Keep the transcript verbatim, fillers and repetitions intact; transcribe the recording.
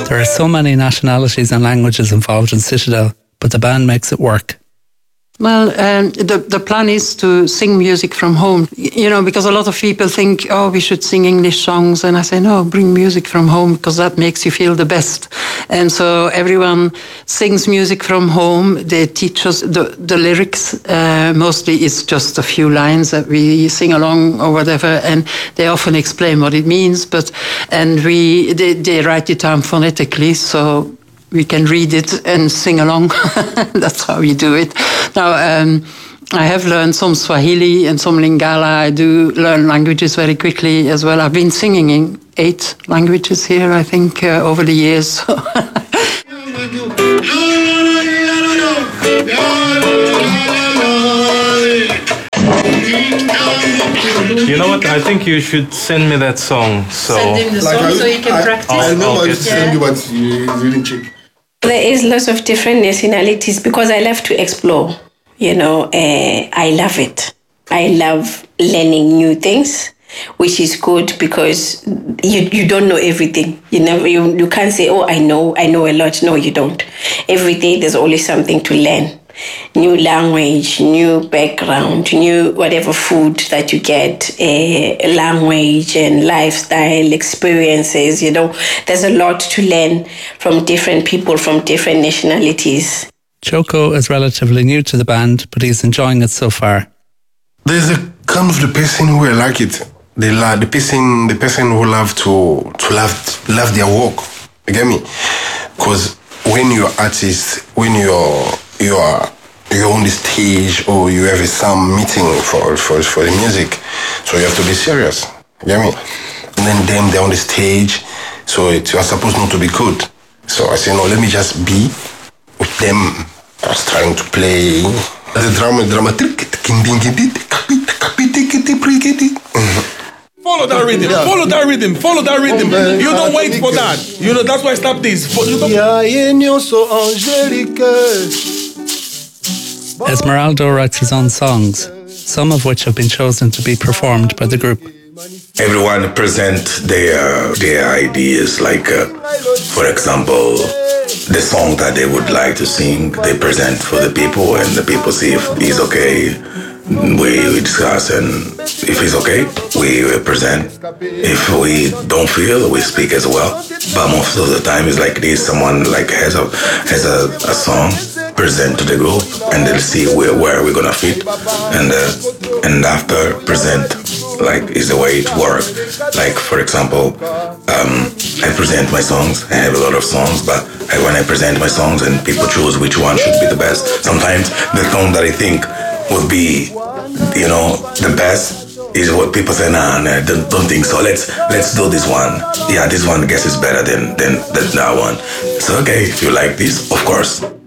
There are so many nationalities and languages involved in Citadel, but the band makes it work. Well, um, the, the plan is to sing music from home, you know, because a lot of people think, oh, we should sing English songs. And I say, no, bring music from home because that makes you feel the best. And so everyone sings music from home. They teach us the, the lyrics. Uh, mostly it's just a few lines that we sing along or whatever. And they often explain what it means. But and we they, they write it down phonetically. So we can read it and sing along. That's how we do it. Now, um, I have learned some Swahili and some Lingala. I do learn languages very quickly as well. I've been singing in eight languages here, I think, uh, over the years. You know what? I think you should send me that song. So Send him the song Like I- so he can I- practice. I know I'll I get- just send you, but you didn't check. There is lots of different nationalities because I love to explore. You know, uh, I love it. I love learning new things, which is good because you you don't know everything. You never you, you can't say, oh, I know I know a lot. No, you don't. Every day there's always something to learn. New language, new background, new whatever food that you get, uh, language and lifestyle experiences, you know. There's a lot to learn from different people, from different nationalities. Choco is relatively new to the band, but he's enjoying it so far. There's a kind of the person who I like it. They like the person, the person who love to to love love their work. You get me? Because when you're artist, when you're you are you're on the stage or you have some meeting for for for the music, so you have to be serious. You get me? And then them they're on the stage, so it, you are supposed not to be good. So I say no, let me just be with them. I was trying to play the drama, drama. Follow that rhythm, follow that rhythm, follow that rhythm. You don't wait for that. You know, that's why I stop this. You don't... Esmeraldo writes his own songs, some of which have been chosen to be performed by the group. Everyone present their their ideas, like, uh, for example, the song that they would like to sing, they present for the people, and the people see if it's okay. We, we discuss, and if it's okay, we present. If we don't feel, we speak as well. But most of the time, it's like this: someone like has a has a, a song, present to the group, and they'll see where, where we're gonna fit, and uh, and after present, like is the way it works. Like for example, um, I present my songs. I have a lot of songs, but I, when I present my songs, and people choose which one should be the best. Sometimes the song that I think would be, you know, the best is what people say, nah, nah, don't, don't think so. Let's let's do this one. Yeah, this one I guess is better than than, than that one. So okay, if you like this, of course.